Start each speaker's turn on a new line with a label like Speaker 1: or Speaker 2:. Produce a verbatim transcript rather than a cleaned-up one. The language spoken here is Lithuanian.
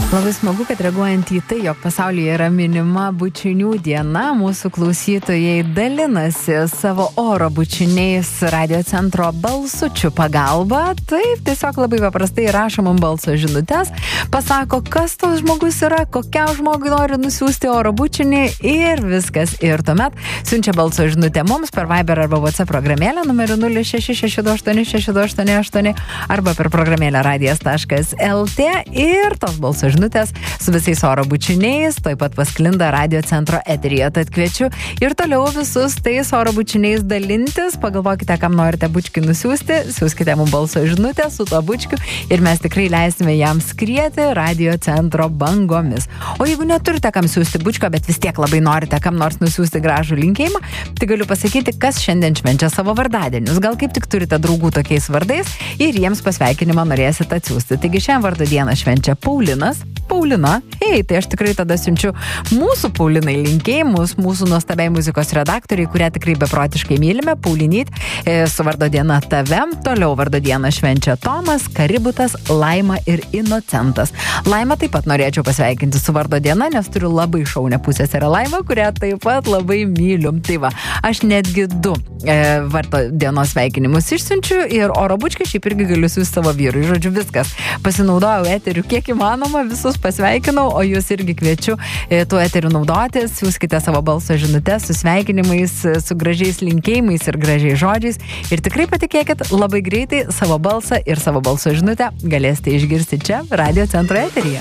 Speaker 1: Labai smagu, kad reaguojant į tai, jog pasaulyje yra minima bučinių diena, mūsų klausytojai dalinasi savo oro bučiniais radio centro balsučių pagalba. Taip, tiesiog labai paprastai rašo mums balso žinutes, pasako, kas tas žmogus yra, kokiam žmogui nori nusiųsti oro bučinį ir viskas. Ir tuomet siunčia balso žinutę mums per Viber arba WhatsApp programėlę numeriu nulis šeši šeši du aštuoni šeši du aštuoni aštuoni arba per programėlę radijas taškas lt ir tos balso žinutės žinutės su visais oro bučiniais, taip pat pasklinda radio centro eteryje. Tad kviečiu ir toliau visus tais oro bučiniais dalintis. Pagalvokite, kam norite bučkį nusiųsti, siūskite mums balso žinutę su to bučkiu ir mes tikrai leisime jam skrieti radio centro bangomis. O jeigu neturite kam siūsti bučko, bet vis tiek labai norite kam nors nusiųsti gražų linkėjimą, tai galiu pasakyti, kas šiandien švenčia savo vardadienius. Gal kaip tik turite draugų tokiais vardais ir jiems pasveikinimą norėsit atsiųsti. Taigi šiandien vardo dieną švenčia Paulinas. Paulina, hei, tai aš tikrai tada siunčiu mūsų Paulinai linkėjimus, mūsų nuostabiai muzikos redaktoriai, kurią tikrai beprotiškai mylime, Paulinyt, e, su vardo diena tave, toliau vardo dieną švenčia Tomas, Kaributas, Laima ir Inocentas. Laima taip pat norėčiau pasveikinti su vardo diena, nes turiu labai šaunę pusseserę Laimą, kurią taip pat labai myliu. Tai va, aš netgi du e, vardo dienos sveikinimus išsiunčiu ir oro bučkį šiaip irgi galiu siųsti savo vyrui. Žodžiu, viskas. Pasinaudojau eteriu kiek įmanoma, visus pasveikinau, o jūs irgi kviečiu e, tuo eteriu naudotis, siūskite savo balso žinutes su sveikinimais, su gražiais linkėjimais ir gražiais žodžiais ir tikrai patikėkit, labai greitai savo balsą ir savo balso žinutę galėsite išgirsti čia radio centro eteryje.